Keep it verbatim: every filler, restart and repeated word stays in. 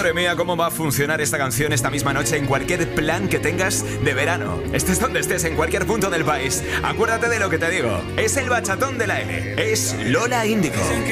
Madre mía, cómo va a funcionar esta canción esta misma noche en cualquier plan que tengas de verano. Estés donde estés, en cualquier punto del país. Acuérdate de lo que te digo. Es el bachatón de la L. Es Lola Índigo.